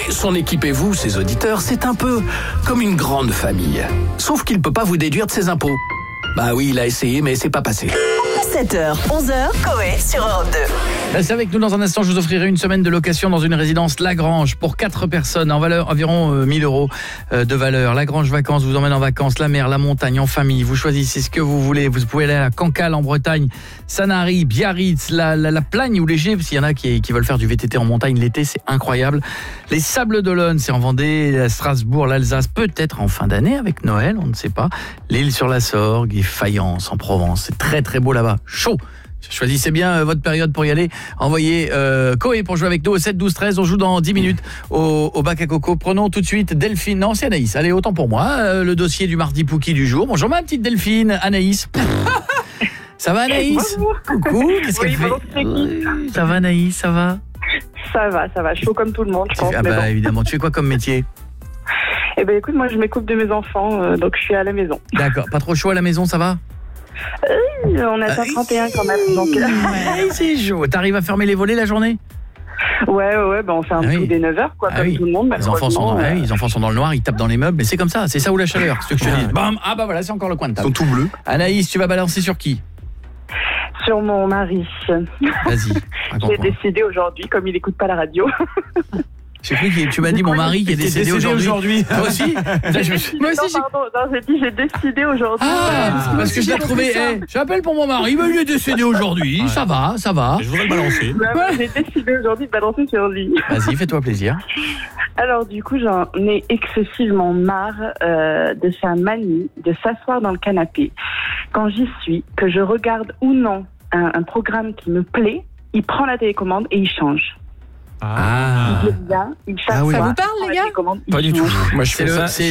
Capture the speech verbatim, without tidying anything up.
Et son équipe et vous, ses auditeurs, c'est un peu comme une grande famille. Sauf qu'il ne peut pas vous déduire de ses impôts. Bah oui, il a essayé, mais c'est pas passé. sept heures, onze heures, Coé sur Europe deux. Restez avec nous dans un instant, je vous offrirai une semaine de location dans une résidence Lagrange pour quatre personnes en valeur environ euh, mille euros euh, de valeur. Lagrange Vacances vous emmène en vacances, la mer, la montagne, en famille. Vous choisissez ce que vous voulez. Vous pouvez aller à Cancale en Bretagne, Sanary, Biarritz, la, la, la Plagne ou l'Égée, parce qu'il y en a qui, qui veulent faire du V T T en montagne l'été, c'est incroyable. Les Sables d'Olonne, c'est en Vendée, Strasbourg, l'Alsace, peut-être en fin d'année avec Noël, on ne sait pas. L'île sur la Sorgue et Fayence en Provence, c'est très très beau là-bas, chaud. Choisissez bien euh, votre période pour y aller. Envoyez euh, Coé pour jouer avec nous au sept douze treize. On joue dans dix minutes au, au bac à coco. Prenons tout de suite Delphine. Non, c'est Anaïs. Allez, autant pour moi. Euh, le dossier du mardi Pouki du jour. Bonjour ma petite Delphine. Anaïs. Ça va Anaïs? Bonjour. Coucou. Qu'est-ce Oui, qu'elle fait? bonjour, Oui, ça va Anaïs, ça va? Ça va, ça va. Chaud comme tout le monde, je pense. Ah mais bah bon. évidemment. Tu fais quoi comme métier? Eh ben écoute, moi je m'occupe de mes enfants, euh, donc je suis à la maison. D'accord. Pas trop chaud à la maison, ça va? Oui, on a cent trente et un quand même. Donc... Ouais, c'est chaud. T'arrives à fermer les volets la journée? Ouais, ouais, ouais, ben on fait un Ah peu oui. des neuf heures, quoi, Ah comme oui. tout le monde. Les enfants, sont dans, malheureusement, ouais, les enfants sont dans le noir, ils tapent dans les meubles, mais c'est comme ça, c'est ça ou la chaleur. C'est ce que je te dis. Bam, ah bah voilà, c'est encore le coin de Ils table. sont tout bleus. Anaïs, tu vas balancer sur qui? Sur mon mari. Vas-y, J'ai raconte-moi. décidé aujourd'hui, comme il écoute pas la radio. J'ai cru que tu m'as dit mon mari qui est décédé, décédé aujourd'hui. Toi aussi? Je me suis- Moi non, aussi, j'ai... pardon, non, j'ai dit j'ai décidé aujourd'hui. Ah, parce que je l'ai trouvé. Eh, j'appelle pour mon mari, bah, il est décédé aujourd'hui. Ouais. Ça va, ça va. Je voudrais le balancer. Bah, j'ai décidé aujourd'hui de balancer sur lui. Vas-y, fais-toi plaisir. Alors du coup, j'en ai excessivement marre euh, de sa manie de s'asseoir dans le canapé. Quand j'y suis, que je regarde ou non un, un programme qui me plaît, il prend la télécommande et il change. Ah. Il vient, il s'assoit, Ah oui. Ça vous parle, il prend les la gars? télécommande, il Pas du tout. change. Moi, je C'est fais le, ça. c'est,